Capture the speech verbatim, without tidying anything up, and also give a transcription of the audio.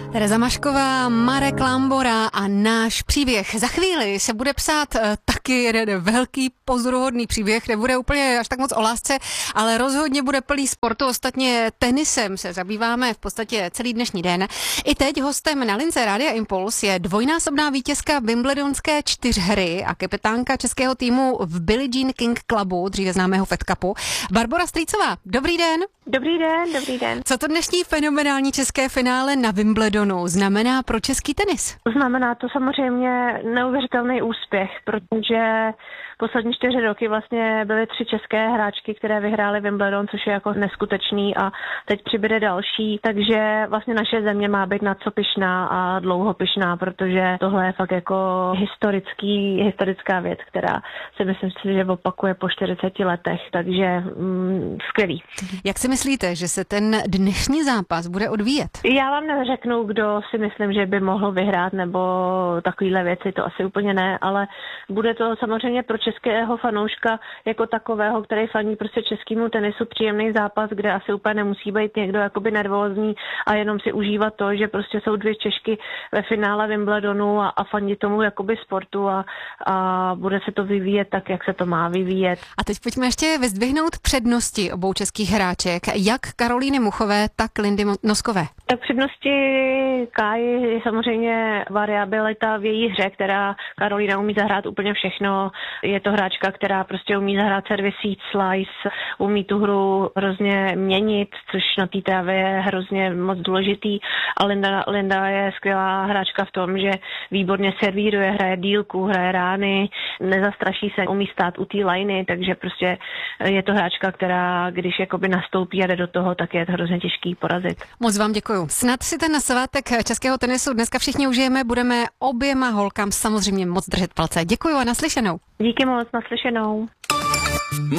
Tereza Mašková, Marek Lambora a náš příběh. Za chvíli se bude psát uh, taky jeden velký pozoruhodný příběh. Nebude úplně až tak moc o lásce, ale rozhodně bude plný sportu. Ostatně tenisem se zabýváme v podstatě celý dnešní den. I teď hostem na lince Rádia Impuls je dvojnásobná vítězka Wimbledonské čtyřhry a kapitánka českého týmu v Billie Jean King Clubu, dříve známého Fed Cupu, Barbora Strýcová. Dobrý den. Dobrý den, dobrý den. Co to dnešní fenomenální české finále na Wimbledonu znamená pro český tenis? Znamená to samozřejmě neuvěřitelný úspěch, protože poslední čtyři roky vlastně byly tři české hráčky, které vyhrály Wimbledon, což je jako neskutečný a teď přibude další, takže vlastně naše země má být na co pyšná a dlouho pyšná, protože tohle je fakt jako historický, historická věc, která si myslím, že opakuje po čtyřiceti letech, takže mm, skvělý. Jak si myslíte, že se ten dnešní zápas bude odvíjet? Já vám neřeknu, kdo si myslím, že by mohl vyhrát, nebo takovýhle věci, to asi úplně ne, ale bude to samozřejmě pro českého fanouška jako takového, který faní prostě českému tenisu, příjemný zápas, kde asi úplně nemusí být někdo jakoby nervózní a jenom si užívat to, že prostě jsou dvě Češky ve finále Wimbledonu a, a fandí tomu jakoby sportu a, a bude se to vyvíjet tak, jak se to má vyvíjet. A teď pojďme ještě vyzdvihnout přednosti obou českých hráček, jak Karolíny Muchové, tak Lindy Noskové. Tak přednosti Káji je samozřejmě variabilita v její hře, která Karolína umí zahrát úplně všechno. Je to hráčka, která prostě umí zahrát servis, slice, umí tu hru hrozně měnit, což na té trávě je hrozně moc důležitý. A Linda, Linda je skvělá hráčka v tom, že výborně servíruje, hraje dílku, hraje rány, nezastraší se, umí stát u té liney, takže prostě je to hráčka, která když jakoby nastoupí a jde do toho, tak je to hrozně těžký porazit. Moc vám děkuju. Snad si ten svátek českého tenisu dneska všichni užijeme, budeme oběma holkám samozřejmě moc držet palce. Děkuju a naslyšenou. Díky moc, naslyšenou.